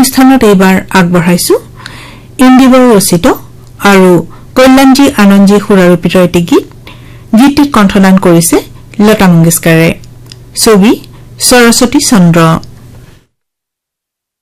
অনুষ্ঠানত এইবাৰ আগবঢ়াইছো ইন্দিবৰ ৰচিত আৰু কল্যাণজী আনন্দজী সুৰাৰোপিত এটি গীত গীতটিত কণ্ঠদান কৰিছে লতা মংগেশকাৰে ছবি সৰস্বতী চন্দ্ৰ